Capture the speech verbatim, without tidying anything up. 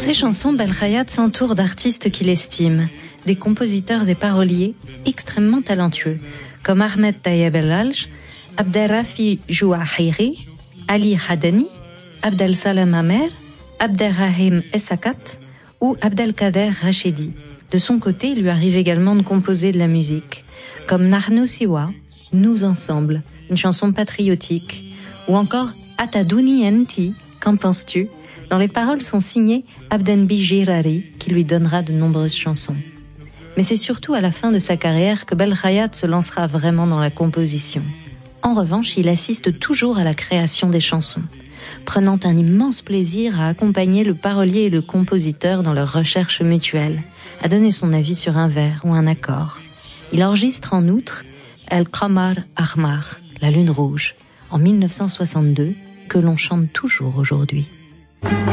ses chansons, Belkhayat s'entoure d'artistes qu'il estime, des compositeurs et paroliers extrêmement talentueux, comme Ahmed Tayeb El-Alj, Abderrafi Jouahiri, Ali Hadani, Abdel Salam Amer, Abderrahim Essakat ou Abdelkader Rachidi. De son côté, il lui arrive également de composer de la musique, comme Nahnu Siwa, Nous ensemble, une chanson patriotique, ou encore Atadouni Enti, qu'en penses-tu, dont les paroles sont signées Abdenbi Jirari, qui lui donnera de nombreuses chansons. Mais c'est surtout à la fin de sa carrière que Belkhayat se lancera vraiment dans la composition. En revanche, il assiste toujours à la création des chansons, prenant un immense plaisir à accompagner le parolier et le compositeur dans leurs recherches mutuelles, à donner son avis sur un vers ou un accord. Il enregistre en outre El Qamar Ahmar, la lune rouge, en mille neuf cent soixante-deux, que l'on chante toujours aujourd'hui.